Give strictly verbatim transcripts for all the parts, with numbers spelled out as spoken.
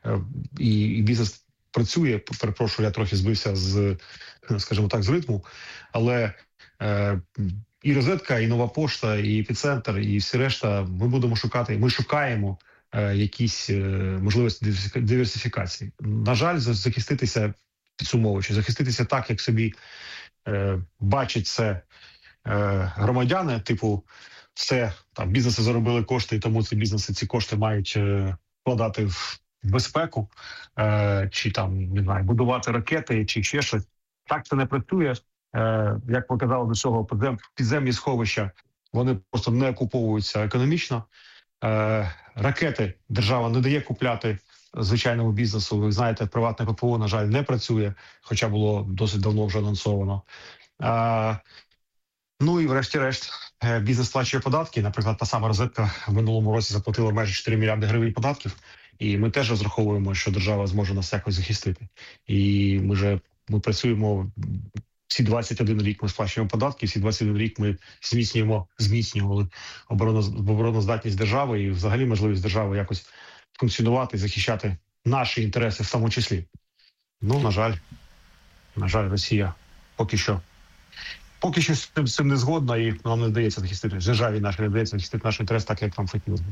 і, і бізнес працює. Перепрошую, я трохи збився з, скажімо так, з ритму, але е, і розетка, і Нова пошта, і епіцентр, і всі решта ми будемо шукати, ми шукаємо е, якісь е, можливості диверсифікації. На жаль, захиститися, підсумовуючи, захиститися так, як собі е, бачать це е, громадяни, типу, все, там, бізнеси заробили кошти, і тому ці бізнеси ці кошти мають е, вкладати в безпеку, е, чи там, не знаю, будувати ракети, чи ще щось. Так це не працює. Е, як показало до цього, підзем, підземні сховища, вони просто не окуповуються економічно. Е, ракети держава не дає купляти звичайному бізнесу. Ви знаєте, приватне ППО, на жаль, не працює, хоча було досить давно вже анонсовано. Е, ну і врешті-решт, бізнес сплачує податки. Наприклад, та сама розетка в минулому році заплатила майже чотири мільярди гривень податків. І ми теж розраховуємо, що держава зможе нас якось захистити. І ми вже ми працюємо всі двадцять один рік, ми сплачуємо податки, всі двадцять один рік ми зміцнюємо, зміцнювали обороноздатність держави і взагалі можливість держави якось функціонувати і захищати наші інтереси в тому числі. Ну, на жаль, на жаль, Росія поки що поки що з цим, з цим не згодна, і нам не вдається захистити, державі нашій не вдається захистити наш інтерес так, як нам хотілося б.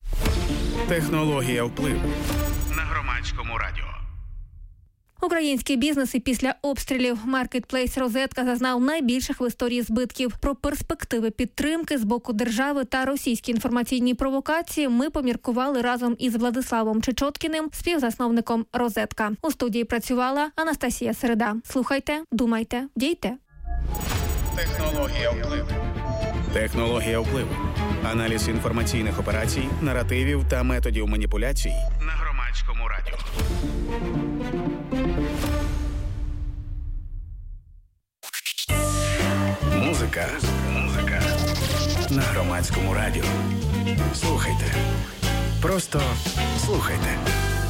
Технологія впливу на Громадському радіо. Українські бізнеси після обстрілів. Маркетплейс «Розетка» зазнав найбільших в історії збитків. Про перспективи підтримки з боку держави та російські інформаційні провокації ми поміркували разом із Владиславом Чечоткіним, співзасновником «Розетка». У студії працювала Анастасія Середа. Слухайте, думайте, дійте. Технологія впливу. Технологія впливу. Аналіз інформаційних операцій, наративів та методів маніпуляцій на Громадському радіо. Музика. Музика. На Громадському радіо. Слухайте. Просто слухайте.